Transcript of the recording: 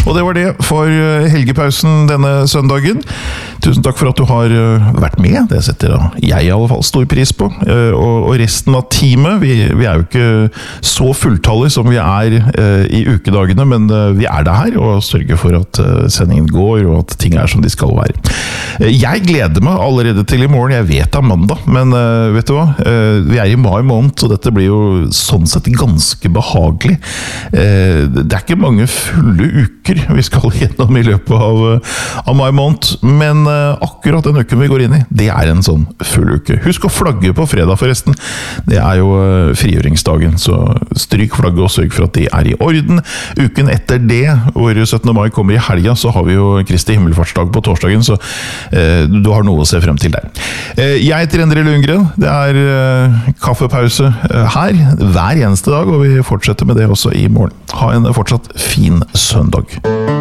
Og det var det for helgepausen denne søndagen. Tusen takk for at du har vært med. Det setter jeg i alle fall stor pris på. Og resten av teamet, vi er jo ikke så fulltallige som vi er i ukedagene, men vi er det her og sørger for at sendingen går og at ting er som de skal være. Jeg gleder meg allerede til i morgen. Jeg vet det er mandag, men vet du hva? Vi er i mai måned, og dette blir jo sånn sett ganske behagelig. Det er ikke mange fulle uker vi skal gjennom i løpet av mai måned, men akkurat den uken vi går inn i, det er en sånn full uke. Husk å flagge på fredag forresten. Det er jo frigjøringsdagen, så stryk flagget og sørg for at de er i orden. Uken etter det, hvor 17. mai kommer i helga, så har vi jo Kristi himmelfartsdag på torsdagen, så du har noe å se frem til der. Jeg heter Endre Lundgren. Det er kaffepause her hver eneste dag, og vi fortsetter med det også i morgen. Ha en fortsatt fin søndag.